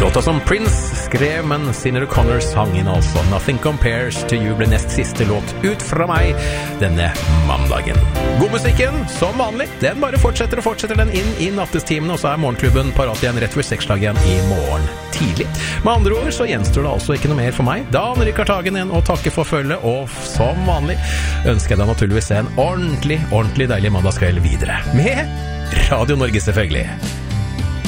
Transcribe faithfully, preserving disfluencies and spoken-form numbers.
Låta som Prince skrev, men Sinéad O'Connor sang inn altså. Nothing Compares to You ble nest siste låt ut fra meg denne mandagen. God musikken, som vanlig, den bare fortsetter og fortsetter den inn i nattestimen, og så er morgenklubben parat igjen rett før seks igjen i morgen tidlig. Med andre ord så gjenstår det altså ikke noe mer for meg. Dan Rikard Hagen igjen og takke for følge, og som vanlig ønsker jeg deg naturligvis en ordentlig, ordentlig deilig mandagskveld videre. Med Radio Norge selvfølgelig.